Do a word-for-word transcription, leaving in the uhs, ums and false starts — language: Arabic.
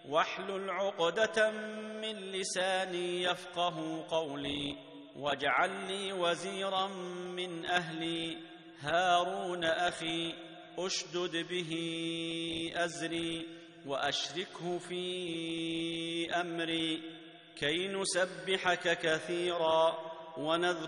واحلل عقدة من لساني يفقه قولي واجعل لي وزيرا من أهلي هارون أخي أشدد به أزري وأشركه في أمري كي نسبحك كثيرا ونذكرك